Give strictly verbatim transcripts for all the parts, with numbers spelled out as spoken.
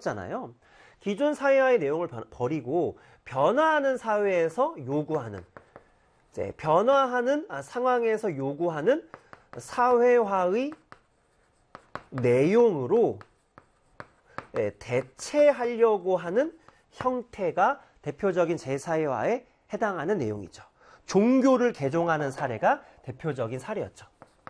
바꿨잖아요. 기존 사회화의 내용을 버리고 변화하는 사회에서 요구하는, 이제 변화하는 상황에서 요구하는 사회화의 내용으로 대체하려고 하는 형태가 대표적인 제사회화에 해당하는 내용이죠. 종교를 개종하는 사례가 대표적인 사례였죠.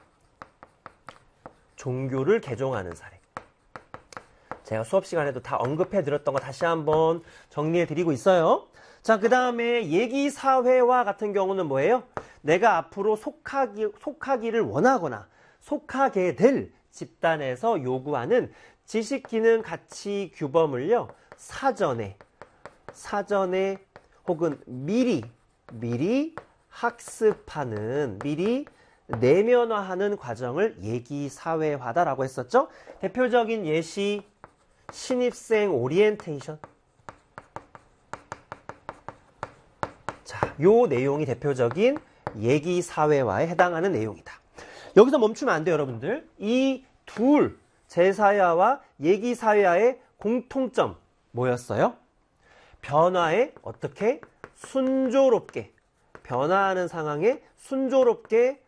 종교를 개종하는 사례. 제가 수업 시간에도 다 언급해 드렸던 거 다시 한번 정리해 드리고 있어요. 자, 그 다음에 얘기사회화 같은 경우는 뭐예요? 내가 앞으로 속하기, 속하기를 원하거나 속하게 될 집단에서 요구하는 지식, 기능, 가치, 규범을요, 사전에, 사전에 혹은 미리, 미리 학습하는, 미리 내면화하는 과정을 얘기사회화다라고 했었죠. 대표적인 예시, 신입생 오리엔테이션. 자, 요 내용이 대표적인 얘기사회화에 해당하는 내용이다. 여기서 멈추면 안 돼요, 여러분들. 이 둘, 제사회화와 얘기사회화의 공통점 뭐였어요? 변화에 어떻게 순조롭게, 변화하는 상황에 순조롭게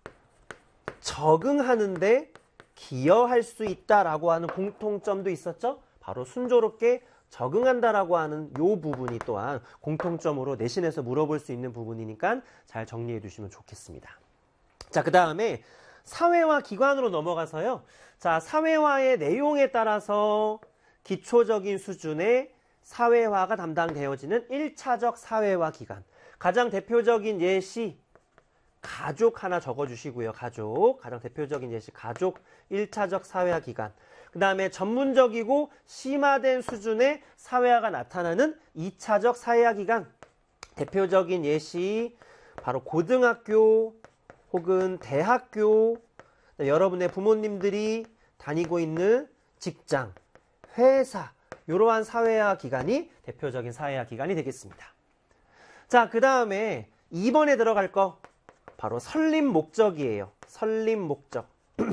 적응하는데 기여할 수 있다라고 하는 공통점도 있었죠. 바로 순조롭게 적응한다라고 하는 요 부분이 또한 공통점으로 내신에서 물어볼 수 있는 부분이니까 잘 정리해 두시면 좋겠습니다. 자, 그 다음에 사회화 기관으로 넘어가서요. 자, 사회화의 내용에 따라서 기초적인 수준의 사회화가 담당되어지는 일 차적 사회화 기관. 가장 대표적인 예시, 가족 하나 적어주시고요. 가족. 가장 대표적인 예시, 가족 일 차적 사회화 기관. 그 다음에 전문적이고 심화된 수준의 사회화가 나타나는 이 차적 사회화 기관. 대표적인 예시, 바로 고등학교 혹은 대학교, 여러분의 부모님들이 다니고 있는 직장, 회사, 이러한 사회화 기관이 대표적인 사회화 기관이 되겠습니다. 자, 그 다음에 이 번에 들어갈 거 바로 설립 목적이에요. 설립 목적.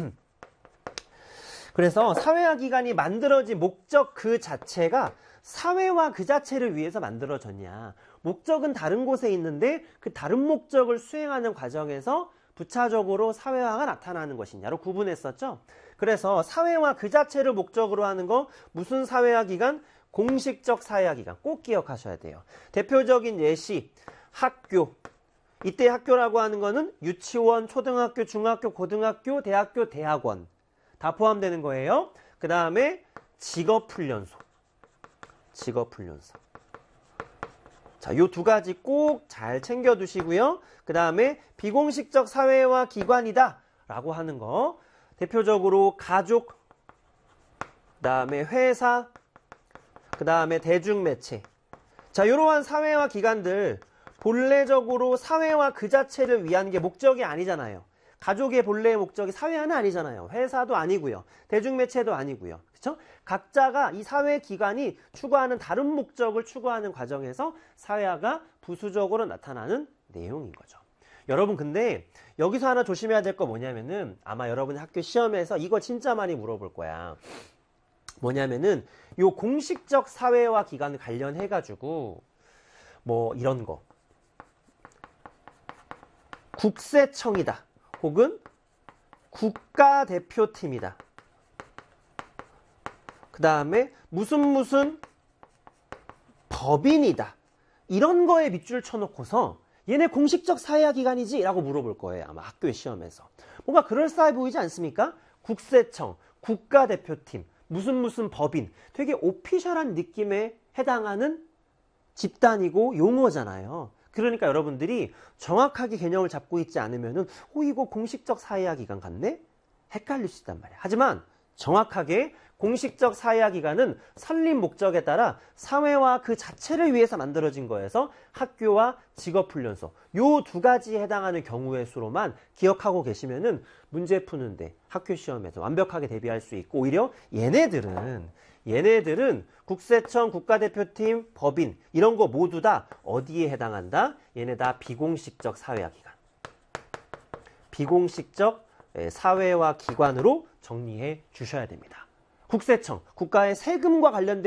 그래서 사회화 기관이 만들어진 목적 그 자체가 사회화 그 자체를 위해서 만들어졌냐. 목적은 다른 곳에 있는데 그 다른 목적을 수행하는 과정에서 부차적으로 사회화가 나타나는 것이냐로 구분했었죠. 그래서 사회화 그 자체를 목적으로 하는 거 무슨 사회화 기관? 공식적 사회화 기관. 꼭 기억하셔야 돼요. 대표적인 예시, 학교. 이때 학교라고 하는 거는 유치원, 초등학교, 중학교, 고등학교, 대학교, 대학원 다 포함되는 거예요. 그 다음에 직업훈련소. 직업훈련소. 자, 요 두 가지 꼭 잘 챙겨두시고요. 그 다음에 비공식적 사회화 기관이다 라고 하는 거. 대표적으로 가족, 그 다음에 회사, 그 다음에 대중매체. 자, 이러한 사회화 기관들 본래적으로 사회화 그 자체를 위한 게 목적이 아니잖아요. 가족의 본래의 목적이 사회화는 아니잖아요. 회사도 아니고요. 대중매체도 아니고요. 그렇죠? 각자가 이 사회기관이 추구하는 다른 목적을 추구하는 과정에서 사회화가 부수적으로 나타나는 내용인 거죠. 여러분, 근데 여기서 하나 조심해야 될 거 뭐냐면은 아마 여러분 학교 시험에서 이거 진짜 많이 물어볼 거야. 뭐냐면은 요 공식적 사회화 기관 관련해 가지고 뭐 이런 거. 국세청이다. 혹은 국가대표팀이다. 그 다음에 무슨 무슨 법인이다. 이런 거에 밑줄 쳐놓고서 얘네 공식적 사회화 기관이지? 라고 물어볼 거예요. 아마 학교 시험에서. 뭔가 그럴싸해 보이지 않습니까? 국세청, 국가대표팀, 무슨 무슨 법인. 되게 오피셜한 느낌에 해당하는 집단이고 용어잖아요. 그러니까 여러분들이 정확하게 개념을 잡고 있지 않으면은 어, 이거 공식적 사회화 기관 같네? 헷갈릴 수 있단 말이야. 하지만 정확하게 공식적 사회화 기관은 설립 목적에 따라 사회화 그 자체를 위해서 만들어진 거여서 학교와 직업훈련소 요 두 가지에 해당하는 경우의 수로만 기억하고 계시면은 문제 푸는데 학교 시험에서 완벽하게 대비할 수 있고, 오히려 얘네들은 얘네들은 국세청, 국가대표팀, 법인 이런 거 모두 다 어디에 해당한다? 얘네 다 비공식적 사회화 기관. 비공식적 사회화 기관으로 정리해 주셔야 됩니다. 국세청, 국가의 세금과 관련된